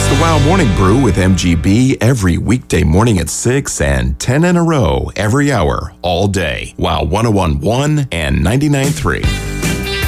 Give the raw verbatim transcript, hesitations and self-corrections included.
It's the Wow Morning Brew with M G B every weekday morning at six and ten in a row every hour, all day. Wow one oh one point one and ninety-nine point three.